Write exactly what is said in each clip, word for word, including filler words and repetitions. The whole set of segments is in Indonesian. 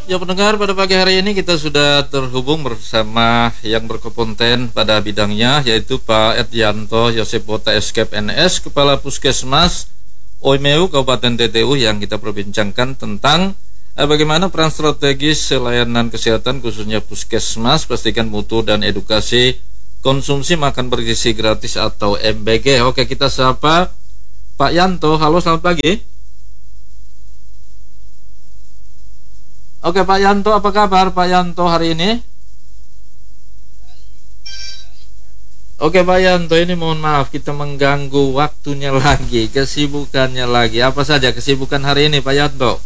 Ya pendengar, pada pagi hari ini kita sudah terhubung bersama yang berkompeten pada bidangnya, yaitu Pak Edyanto Yosepota S K P N S, Kepala Puskesmas O M E U Kabupaten T T U, yang kita perbincangkan tentang eh, bagaimana peran strategis layanan kesehatan khususnya puskesmas, pastikan mutu dan edukasi konsumsi makan bergizi gratis atau M B G. Oke, kita sapa Pak Yanto. Halo, selamat pagi. Oke Pak Yanto, apa kabar Pak Yanto hari ini? Oke Pak Yanto, ini mohon maaf kita mengganggu waktunya lagi, kesibukannya lagi. Apa saja kesibukan hari ini Pak Yanto?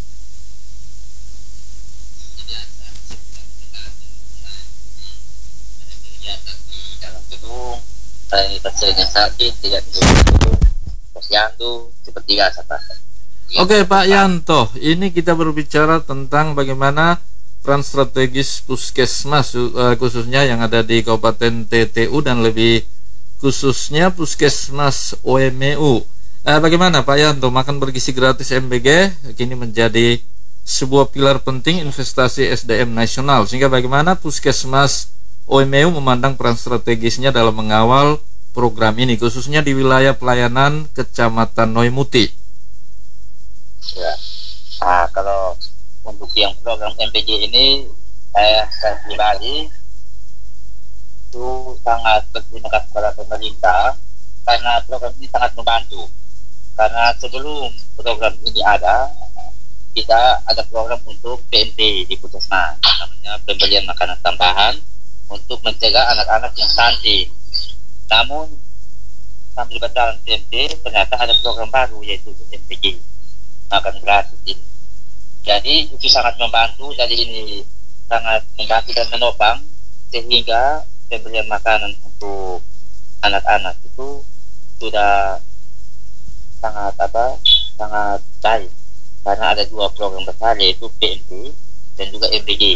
Dalam gedung, saya pasiennya sakit, tidak tidur di gedung, posyandu, seperti biasa Pak. Oke Pak Yanto, ini kita berbicara tentang bagaimana peran strategis puskesmas eh, khususnya yang ada di Kabupaten T T U dan lebih khususnya puskesmas O M E U. Eh, bagaimana Pak Yanto, makan bergizi gratis M B G kini menjadi sebuah pilar penting investasi S D M nasional, sehingga bagaimana puskesmas O M E U memandang peran strategisnya dalam mengawal program ini khususnya di wilayah pelayanan Kecamatan Noimuti. Ya. Nah, kalau untuk yang program M P G ini, saya, saya pribadi itu sangat berterima kasih kepada pemerintah karena program ini sangat membantu. Karena sebelum program ini ada, kita ada program untuk P M T di Puskesmas, namanya pemberian makanan tambahan untuk mencegah anak-anak yang stunting. Namun sambil berjalan P M T, ternyata ada program baru yaitu M P G, makan gratis ini. Jadi itu sangat membantu, jadi ini sangat membantu dan menopang sehingga pemberian makanan untuk anak-anak itu sudah sangat apa sangat baik karena ada dua program besar yaitu P M T dan juga M P G.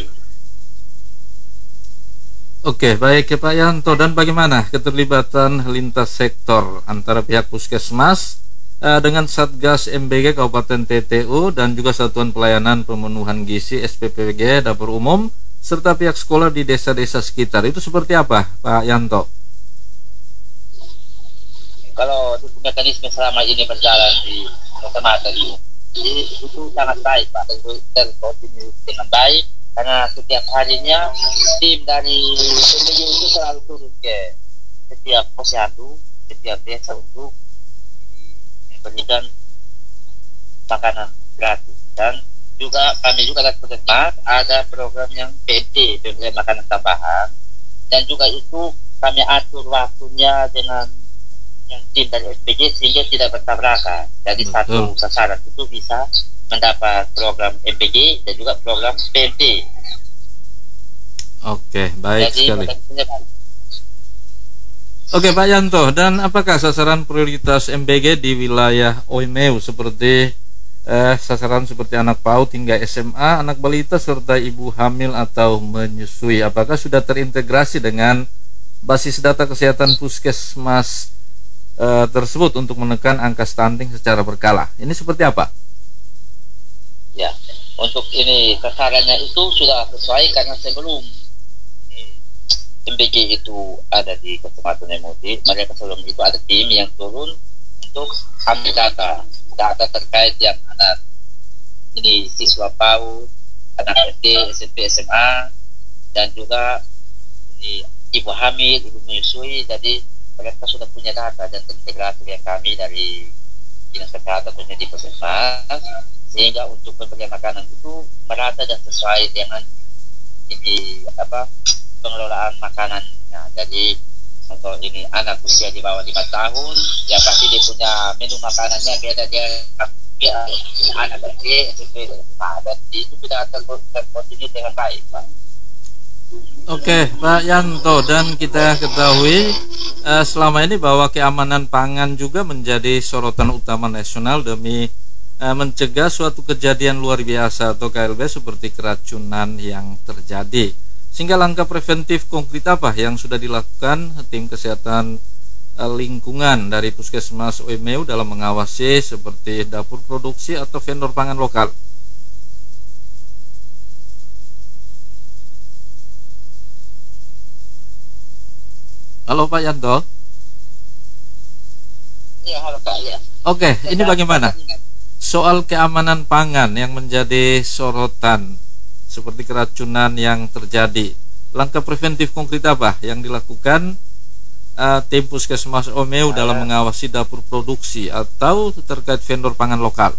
Oke, baik ya Pak Yanto. Dan bagaimana keterlibatan lintas sektor antara pihak puskesmas eh, dengan Satgas M B G Kabupaten T T U dan juga Satuan Pelayanan Pemenuhan Gizi S P P G Dapur Umum serta pihak sekolah di desa-desa sekitar, itu seperti apa Pak Yanto? Kalau untuk mekanisme selama ini berjalan di kecamatan ini, itu sangat baik Pak, itu terkoordinir dengan baik karena setiap harinya tim dari M B G itu selalu turun ke setiap posyandu, setiap desa untuk memberikan makanan gratis. Dan juga kami juga dari Puskesmas ada program yang P M T, pemberian makanan tambahan, dan juga itu kami atur waktunya dengan yang tim dari S P G sehingga tidak bertabrakan. Jadi Betul. Satu sasaran itu bisa mendapat program M P G dan juga program P M T. Oke, baik Jadi sekali. mekanismenya baik. Oke Pak Yanto, dan apakah sasaran prioritas M B G di wilayah O M E U seperti eh, sasaran seperti anak PAUD hingga S M A, anak balita serta ibu hamil atau menyusui? Apakah sudah terintegrasi dengan basis data kesehatan puskesmas eh, tersebut untuk menekan angka stunting secara berkala? Ini seperti apa? Ya, untuk ini sasarannya itu sudah sesuai karena sebelum M B G itu ada di Kecamatan Noimuti, mereka sebelum itu ada tim yang turun untuk ambil data data terkait yang anak ini siswa PAUD, anak S D, S M P, S M A, dan juga ini ibu hamil, ibu menyusui. Jadi mereka sudah punya data dan terintegrasi dengan kami dari dinas kesehatan khususnya di Puskesmas, sehingga untuk pemberian makanan itu merata dan sesuai dengan ini apa pengelolaan makanan. Nah, jadi untuk ini anak usia di bawah lima tahun, ya pasti dia punya menu makanannya beda dia, dia anak kecil S M P, nah, dan itu sudah terkoordinir dengan baik Pak. Oke Pak Yanto, dan kita ketahui eh, selama ini bahwa keamanan pangan juga menjadi sorotan utama nasional demi eh, mencegah suatu kejadian luar biasa atau K L B seperti keracunan yang terjadi. Sehingga langkah preventif konkret apa yang sudah dilakukan tim kesehatan eh, lingkungan dari Puskesmas O M E U dalam mengawasi seperti dapur produksi atau vendor pangan lokal? Halo Pak Yanto. Iya, halo Pak. Ya. Oke, ini bagaimana? Soal keamanan pangan yang menjadi sorotan seperti keracunan yang terjadi. Langkah preventif konkret apa yang dilakukan uh, tim Puskesmas Omeu dalam mengawasi dapur produksi atau terkait vendor pangan lokal?